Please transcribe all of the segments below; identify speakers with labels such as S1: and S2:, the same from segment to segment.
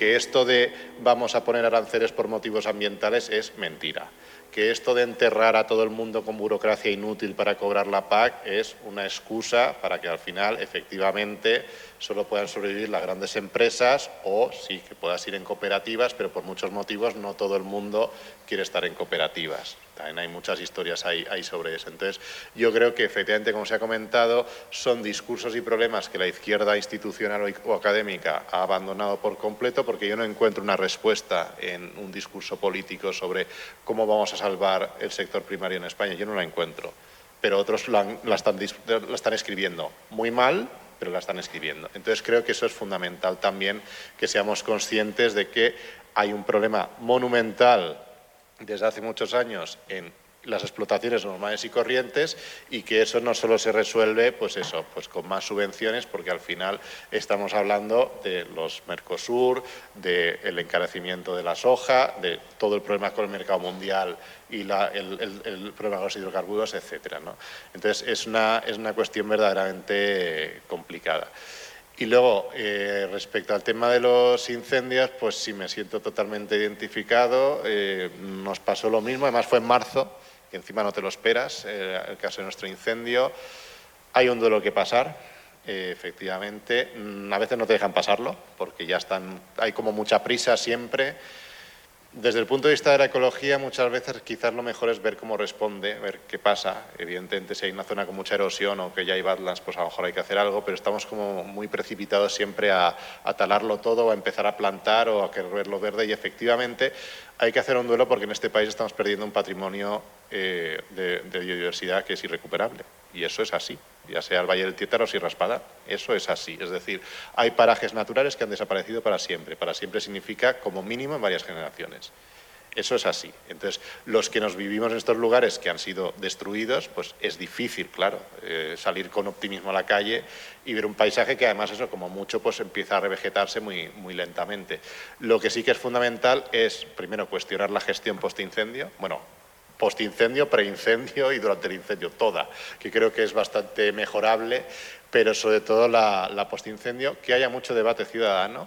S1: que esto de vamos a poner aranceles por motivos ambientales es mentira. Que esto de enterrar a todo el mundo con burocracia inútil para cobrar la PAC es una excusa para que al final efectivamente solo puedan sobrevivir las grandes empresas o sí que puedas ir en cooperativas, pero por muchos motivos no todo el mundo quiere estar en cooperativas. También hay muchas historias ahí sobre eso. Entonces, yo creo que efectivamente, como se ha comentado, son discursos y problemas que la izquierda institucional o académica ha abandonado por completo, porque yo no encuentro una respuesta en un discurso político sobre cómo vamos a salvar el sector primario en España. Yo no la encuentro, pero otros la están escribiendo muy mal, pero la están escribiendo. Entonces, creo que eso es fundamental también, que seamos conscientes de que hay un problema monumental desde hace muchos años en las explotaciones normales y corrientes y que eso no solo se resuelve pues con más subvenciones, porque al final estamos hablando de los Mercosur, del encarecimiento de la soja, de todo el problema con el mercado mundial y el problema con los hidrocarburos, etcétera, ¿no? Entonces es una cuestión verdaderamente complicada. Y luego, respecto al tema de los incendios, pues sí me siento totalmente identificado. Nos pasó lo mismo, además fue en marzo, que encima no te lo esperas, el caso de nuestro incendio. Hay un duelo que pasar, efectivamente. A veces no te dejan pasarlo, porque ya hay como mucha prisa siempre. Desde el punto de vista de la ecología, muchas veces quizás lo mejor es ver cómo responde, ver qué pasa. Evidentemente, si hay una zona con mucha erosión o que ya hay badlands, pues a lo mejor hay que hacer algo, pero estamos como muy precipitados siempre a talarlo todo o a empezar a plantar o a querer verlo verde, y efectivamente hay que hacer un duelo porque en este país estamos perdiendo un patrimonio de biodiversidad que es irrecuperable. Y eso es así, ya sea el Valle del Tiétaro o Sierra Espada, eso es así. Es decir, hay parajes naturales que han desaparecido para siempre. Para siempre significa como mínimo en varias generaciones. Eso es así. Entonces, los que nos vivimos en estos lugares que han sido destruidos, pues es difícil, claro, salir con optimismo a la calle y ver un paisaje que además eso, como mucho, pues empieza a revegetarse muy, muy lentamente. Lo que sí que es fundamental es, primero, cuestionar la gestión postincendio. Bueno, postincendio, preincendio y durante el incendio, toda, que creo que es bastante mejorable, pero sobre todo la postincendio, que haya mucho debate ciudadano,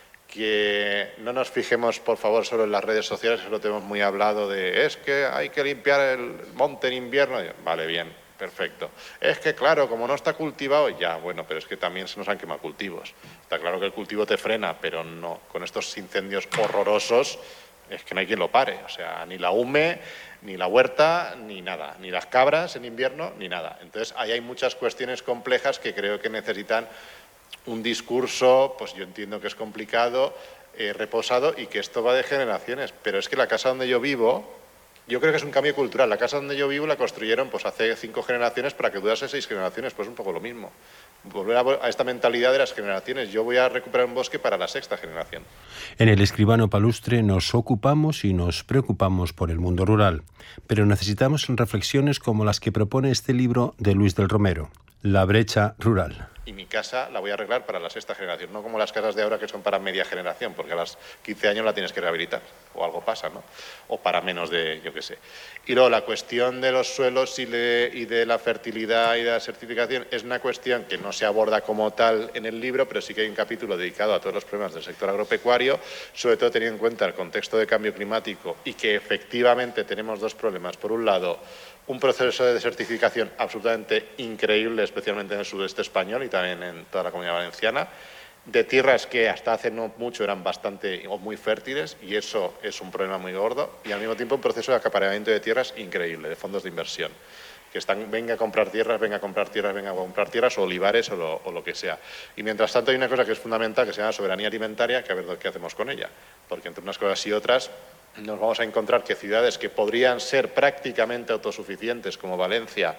S1: que no nos fijemos, por favor, solo en las redes sociales, eso lo tenemos muy hablado de es que hay que limpiar el monte en invierno. Vale, bien, perfecto. Es que, claro, como no está cultivado, ya, bueno, pero es que también se nos han quemado cultivos. Está claro que el cultivo te frena, pero no, con estos incendios horrorosos, es que no hay quien lo pare, o sea, ni la UME, ni la huerta, ni nada, ni las cabras en invierno, ni nada. Entonces, ahí hay muchas cuestiones complejas que creo que necesitan un discurso, pues yo entiendo que es complicado, reposado, y que esto va de generaciones. Pero es que la casa donde yo vivo, yo creo que es un cambio cultural. La casa donde yo vivo la construyeron pues hace 5 generaciones para que durase 6 generaciones, pues un poco lo mismo. Volver a esta mentalidad de las generaciones. Yo voy a recuperar un bosque para la 6ª generación.
S2: En El Escribano Palustre nos ocupamos y nos preocupamos por el mundo rural, pero necesitamos reflexiones como las que propone este libro de Luis del Romero, La brecha rural.
S1: Y mi casa la voy a arreglar para la 6ª generación, no como las casas de ahora que son para media generación, porque a los 15 años la tienes que rehabilitar, o algo pasa, ¿no? O para menos de, yo qué sé. Y luego la cuestión de los suelos y de la fertilidad y de la certificación es una cuestión que no se aborda como tal en el libro, pero sí que hay un capítulo dedicado a todos los problemas del sector agropecuario, sobre todo teniendo en cuenta el contexto de cambio climático y que efectivamente tenemos dos problemas. Por un lado, un proceso de desertificación absolutamente increíble, especialmente en el sureste español y también en toda la Comunidad Valenciana, de tierras que hasta hace no mucho eran bastante o muy fértiles, y eso es un problema muy gordo, y al mismo tiempo un proceso de acaparamiento de tierras increíble, de fondos de inversión, que están, venga a comprar tierras, venga a comprar tierras, venga a comprar tierras, o olivares o lo que sea. Y mientras tanto hay una cosa que es fundamental, que se llama soberanía alimentaria, que a ver qué hacemos con ella, porque entre unas cosas y otras nos vamos a encontrar que ciudades que podrían ser prácticamente autosuficientes, como Valencia,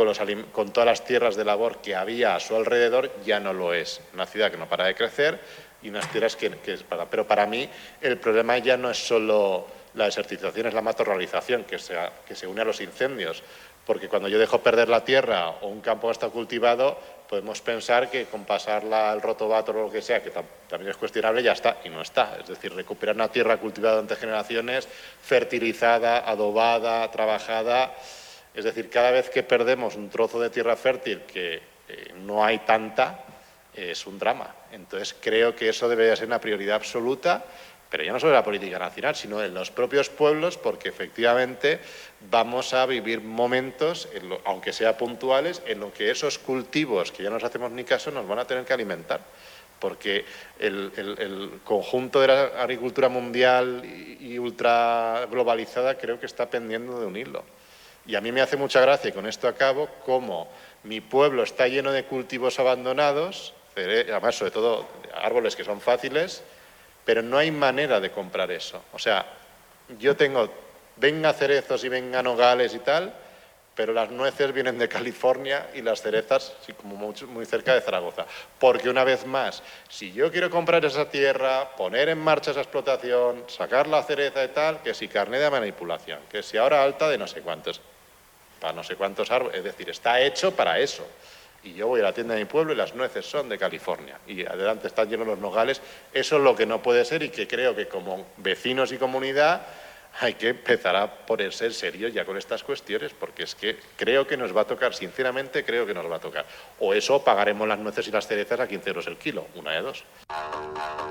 S1: con todas las tierras de labor que había a su alrededor, ya no lo es. Una ciudad que no para de crecer y unas tierras que es para... Pero para mí el problema ya no es solo la desertización, es la matorralización que se une a los incendios. Porque cuando yo dejo perder la tierra o un campo está cultivado, podemos pensar que con pasarla al rotovator o lo que sea, que también es cuestionable, ya está, y no está. Es decir, recuperar una tierra cultivada durante generaciones, fertilizada, adobada, trabajada. Es decir, cada vez que perdemos un trozo de tierra fértil, que no hay tanta, es un drama. Entonces creo que eso debería ser una prioridad absoluta, pero ya no solo en la política nacional, sino en los propios pueblos, porque efectivamente vamos a vivir momentos, aunque sea puntuales, en los que esos cultivos, que ya no nos hacemos ni caso, nos van a tener que alimentar. Porque el conjunto de la agricultura mundial y ultra globalizada creo que está pendiendo de un hilo. Y a mí me hace mucha gracia, y con esto acabo, cómo mi pueblo está lleno de cultivos abandonados, además sobre todo árboles que son fáciles, pero no hay manera de comprar eso. O sea, yo tengo, venga cerezos y venga nogales y tal, pero las nueces vienen de California y las cerezas, sí, como muy cerca de Zaragoza. Porque una vez más, si yo quiero comprar esa tierra, poner en marcha esa explotación, sacar la cereza y tal, que si carné de manipulación, que si ahora alta de no sé cuántos, para no sé cuántos árboles, es decir, está hecho para eso. Y yo voy a la tienda de mi pueblo y las nueces son de California. Y adelante están llenos los nogales. Eso es lo que no puede ser y que creo que como vecinos y comunidad hay que empezar a ponerse en serio ya con estas cuestiones, porque es que creo que nos va a tocar, sinceramente creo que nos va a tocar. O eso, pagaremos las nueces y las cerezas a 15 euros el kilo, una de dos.